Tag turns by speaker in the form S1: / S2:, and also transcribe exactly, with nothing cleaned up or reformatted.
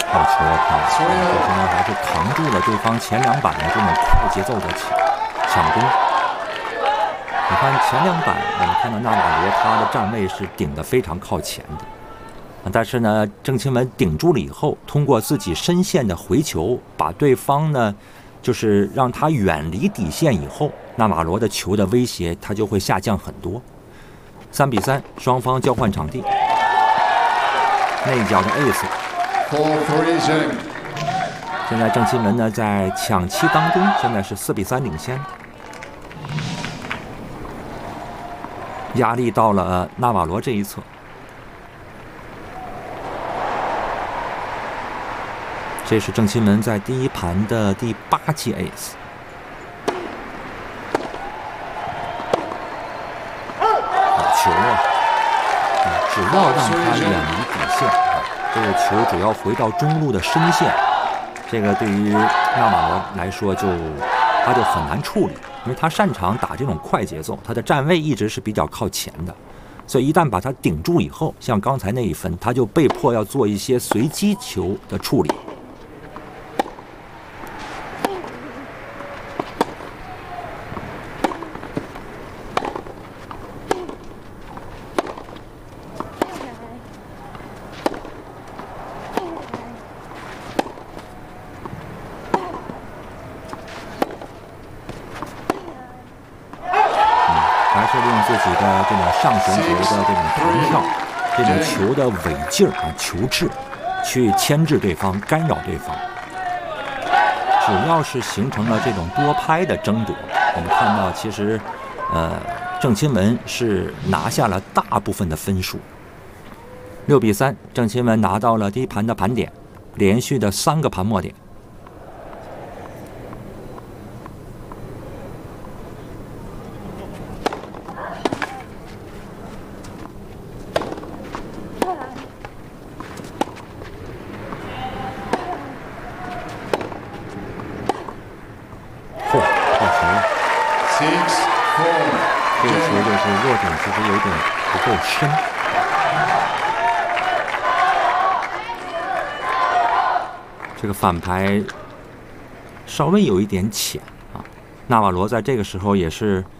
S1: 好球啊！看，这现在还是扛住了对方前两板的这种快节奏的抢攻。你看前两板，我们看到纳瓦罗他的站位是顶得非常靠前的，但是呢，郑钦文顶住了以后，通过自己身线的回球，把对方呢，就是让他远离底线以后，纳瓦罗的球的威胁他就会下降很多。三比三，双方交换场地。内角的 ace。现在郑钦文呢在抢七当中，现在是四比三领先。压力到了纳瓦罗这一侧。这是郑钦文在第一盘的第八记 ace。好球啊！只要让他远离底线啊，这个球只要回到中路的深线，这个对于纳瓦罗来说就他就很难处理，因为他擅长打这种快节奏，他的站位一直是比较靠前的，所以一旦把他顶住以后，像刚才那一分，他就被迫要做一些随机球的处理。还是利用自己的这种上旋球的这种弹跳，这种球的尾劲儿啊、球质，去牵制对方、干扰对方。只要是形成了这种多拍的争夺，我们看到其实，呃，郑钦文是拿下了大部分的分数。六比三，郑钦文拿到了第一盘的盘点，连续的三个盘末点。这个球就是落点其实有点不够深，这个反拍稍微有一点浅啊。纳瓦罗在这个时候也是